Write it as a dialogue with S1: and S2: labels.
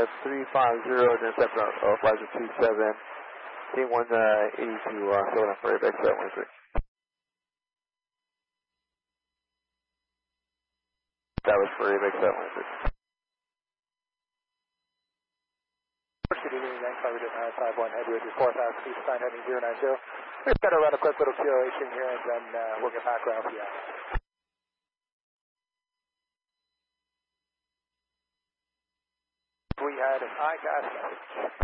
S1: 350, intercept flight 27. Team 180 to Silverline for Airback 713. That was for Airback 713.
S2: City meeting 951 headway to 4,000 feet, sign heading 090. We've got to run a quick little acceleration here and then we'll get back around the We had an ICAS message.